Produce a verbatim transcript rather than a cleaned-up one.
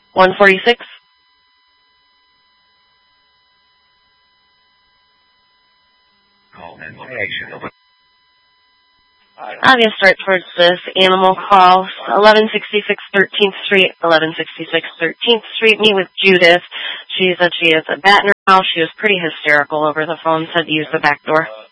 one forty-six. Obvious start towards this animal call, eleven sixty-six thirteenth Street, eleven sixty-six thirteenth Street. Meet with Judith. She said she is at Batner House. She was pretty hysterical over the phone, said to use the back door.